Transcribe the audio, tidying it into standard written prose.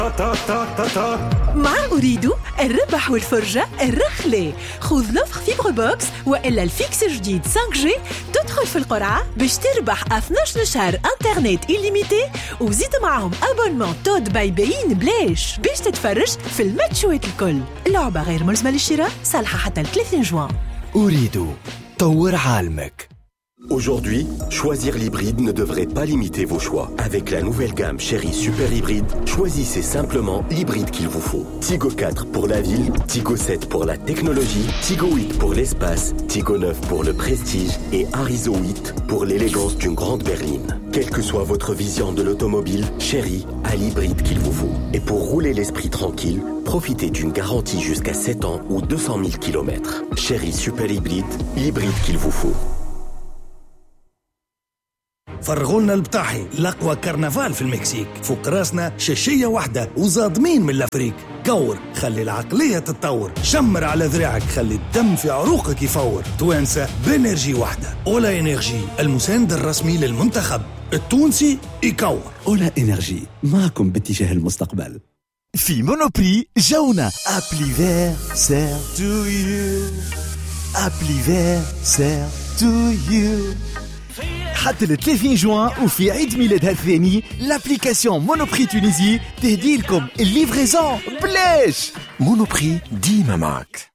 مع أريد الربح والفرجة الرخلة. خذ لفخ فيبر بوكس وإلا الفيكس جديد 5G، تدخل في القرعة باش تربح 12 شهر انترنت إليميتي، وزيد معهم أبونمون تود باي باين بلاش باش تتفرج في الماتشوات الكل. اللعبة غير ملزمة للشراء، صالحة حتى 30 جوان. أريد طور عالمك. Aujourd'hui, choisir l'hybride ne devrait pas limiter vos choix. Avec la nouvelle gamme Chery Super Hybride, choisissez simplement l'hybride qu'il vous faut. Tigo 4 pour la ville, Tigo 7 pour la technologie, Tigo 8 pour l'espace, Tigo 9 pour le prestige et Arizo 8 pour l'élégance d'une grande berline. Quelle que soit votre vision de l'automobile, Chery a l'hybride qu'il vous faut. Et pour rouler l'esprit tranquille, profitez d'une garantie jusqu'à 7 ans ou 200 000 km. Chery Super Hybride, l'hybride qu'il vous faut. فرغولنا البطاحي، الأقوى كرنفال في المكسيك. فوق راسنا شاشية واحدة وزادمين من الأفريق. كور، خلي العقلية تتطور. شمر على ذراعك، خلي الدم في عروقك يفور. توانسة بإنرجي واحدة. أولا إنرجي، المساند الرسمي للمنتخب التونسي يكور. أولا إنرجي، معكم باتجاه المستقبل. في مونوبري جونا أبلي فير سير تو يو، أبلي فير سير تو يو. حتى ل 30 جوان وفي عيد ميلادها الثاني، لابليكاسيون مونوبري تونيزي تهدي لكم الليفريزون بلاش. مونوبري ديما معك.